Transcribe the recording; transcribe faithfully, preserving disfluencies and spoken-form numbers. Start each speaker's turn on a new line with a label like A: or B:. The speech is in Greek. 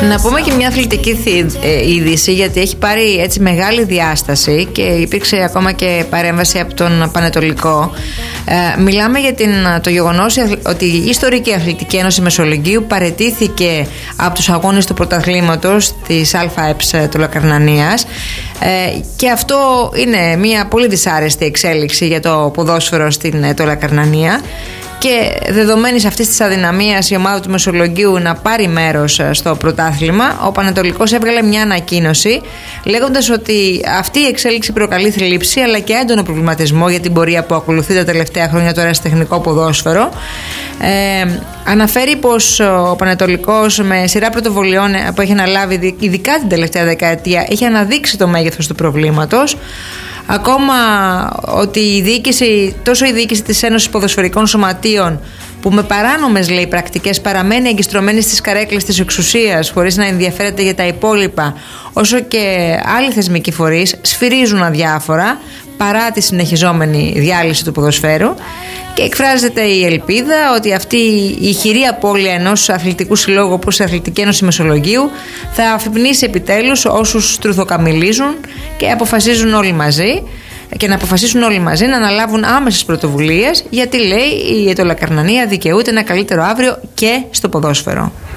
A: Να πούμε και μια αθλητική είδηση, γιατί έχει πάρει έτσι μεγάλη διάσταση και υπήρξε ακόμα και παρέμβαση από τον Πανετολικό. Ε, μιλάμε για την, το γεγονός ότι η Ιστορική Αθλητική Ένωση Μεσολογγίου παραιτήθηκε από τους αγώνες του πρωταθλήματος της ΑΕΠΣ Τολοκαρνανίας, ε, και αυτό είναι μια πολύ δυσάρεστη εξέλιξη για το ποδόσφαιρο στην Τολοκαρνανία. Και δεδομένης αυτής της αδυναμίας η ομάδα του Μεσολογγίου να πάρει μέρος στο πρωτάθλημα, ο Πανετολικός έβγαλε μια ανακοίνωση λέγοντας ότι αυτή η εξέλιξη προκαλεί θλίψη αλλά και έντονο προβληματισμό για την πορεία που ακολουθεί τα τελευταία χρόνια το ερασιτεχνικό ποδόσφαιρο. Ε, αναφέρει πως ο Πανετολικός με σειρά πρωτοβολιών που έχει αναλάβει ειδικά την τελευταία δεκαετία έχει αναδείξει το μέγεθος του προβλήματος. Ακόμα ότι η διοίκηση, τόσο η διοίκηση της Ένωσης Ποδοσφαιρικών Σωματείων, που με παράνομες λέει πρακτικές παραμένει εγκιστρωμένη στις καρέκλες της εξουσίας χωρίς να ενδιαφέρεται για τα υπόλοιπα, όσο και άλλοι θεσμικοί φορείς σφυρίζουν αδιάφορα παρά τη συνεχιζόμενη διάλυση του ποδοσφαίρου, και εκφράζεται η ελπίδα ότι αυτή η ηχηρή απώλεια ενός αθλητικού συλλόγου όπως η Αθλητική Ένωση Μεσολογγίου θα αφυπνίσει επιτέλους όσους τρουθοκαμιλίζουν και αποφασίζουν όλοι μαζί και να αποφασίσουν όλοι μαζί να αναλάβουν άμεσες πρωτοβουλίες, γιατί λέει η Τολοκαρνανία δικαιούται ένα καλύτερο αύριο και στο ποδόσφαιρο.